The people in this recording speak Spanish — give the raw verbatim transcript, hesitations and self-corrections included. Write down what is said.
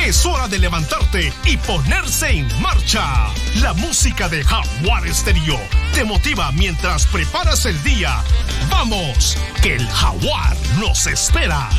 Es hora de levantarte y ponerse en marcha. La música de Jaguar Estéreo te motiva mientras preparas el día. ¡Vamos! Que el Jaguar nos espera.